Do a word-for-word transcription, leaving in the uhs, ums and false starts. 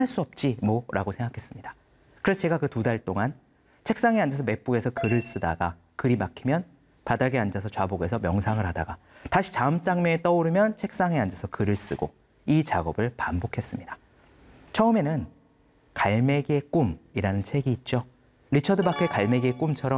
할 수 없지 뭐라고 생각했습니다. 그래서 제가 그 두 달 동안 책상에 앉아서 맥북에서 글을 쓰다가 글이 막히면 바닥에 앉아서 좌복에서 명상을 하다가 다시 다음 장면이 떠오르면 책상에 앉아서 글을 쓰고 이 작업을 반복했습니다. 처음에는 갈매기의 꿈이라는 책이 있죠. 리처드 바크의 갈매기의 꿈처럼